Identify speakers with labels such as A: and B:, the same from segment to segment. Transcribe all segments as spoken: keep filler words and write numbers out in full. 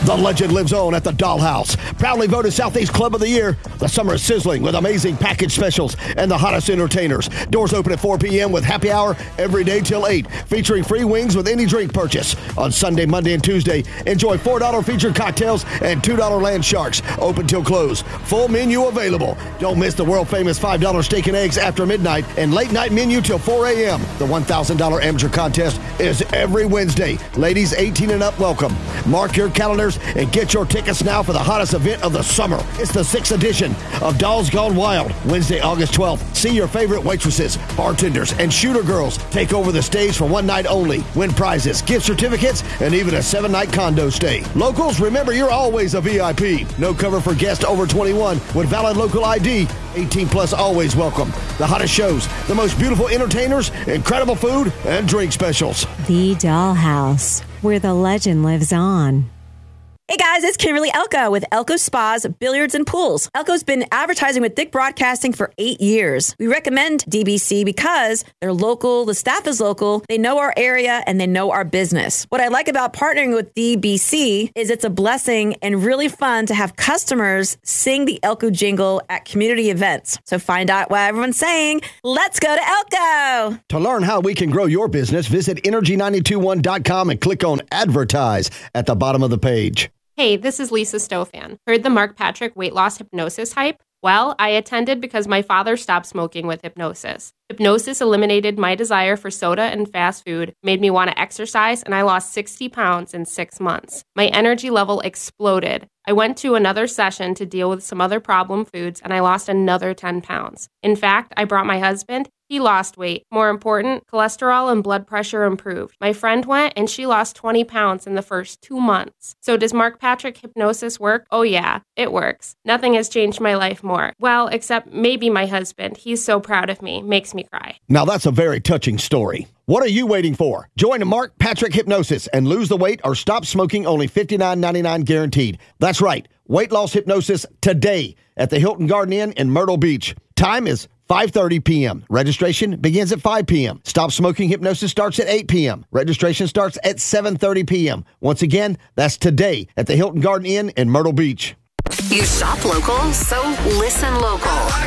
A: The legend lives on at the Dollhouse. Proudly voted Southeast Club of the Year. The summer is sizzling with amazing package specials and the hottest entertainers. Doors open at four p.m. with happy hour every day till eight, featuring free wings with any drink purchase. On Sunday, Monday, and Tuesday, enjoy four dollars featured cocktails and two dollars land sharks. Open till close. Full menu available. Don't miss the world-famous five dollars steak and eggs after midnight and late-night menu till four a.m. The one thousand dollars amateur contest is every Wednesday. Ladies eighteen and up welcome. Mark your calendars and get your tickets now for the hottest event of the summer. It's the sixth edition of Dolls Gone Wild, Wednesday, August twelfth. See your favorite waitresses, bartenders, and shooter girls take over the stage for one night only. Win prizes, gift certificates, and even a seven-night condo stay. Locals, remember you're always a V I P. No cover for guests over twenty-one with valid local I D. eighteen plus always welcome. The hottest shows, the most beautiful entertainers, incredible food, and drink specials.
B: The Dollhouse, where the legend lives on.
C: Hey guys, it's Kimberly Elko with Elko Spas, Billiards, and Pools. Elko's been advertising with Dick Broadcasting for eight years. We recommend D B C because they're local, the staff is local, they know our area, and they know our business. What I like about partnering with D B C is it's a blessing and really fun to have customers sing the Elko jingle at community events. So find out what everyone's saying. Let's go to Elko!
A: To learn how we can grow your business, visit energy nine two one dot com and click on Advertise at the bottom of the page.
D: Hey, this is Lisa Stofan. Heard the Mark Patrick weight loss hypnosis hype? Well, I attended because my father stopped smoking with hypnosis. Hypnosis eliminated my desire for soda and fast food, made me want to exercise, and I lost sixty pounds in six months. My energy level exploded. I went to another session to deal with some other problem foods, and I lost another ten pounds. In fact, I brought my husband. He lost weight. More important, cholesterol and blood pressure improved. My friend went and she lost twenty pounds in the first two months. So does Mark Patrick hypnosis work? Oh yeah, it works. Nothing has changed my life more. Well, except maybe my husband. He's so proud of me. Makes me cry.
A: Now that's a very touching story. What are you waiting for? Join Mark Patrick Hypnosis and lose the weight or stop smoking, only fifty-nine ninety-nine guaranteed. That's right. Weight loss hypnosis today at the Hilton Garden Inn in Myrtle Beach. Time is five thirty p.m. Registration begins at five p.m. Stop smoking hypnosis starts at eight p.m. Registration starts at seven thirty p.m. Once again, that's today at the Hilton Garden Inn in Myrtle Beach.
E: You shop local, so listen local.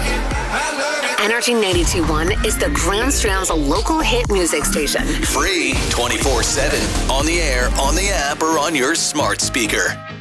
E: Energy ninety-two point one is the Grand Strand's local hit music station.
F: Free twenty-four seven. On the air, on the app, or on your smart speaker.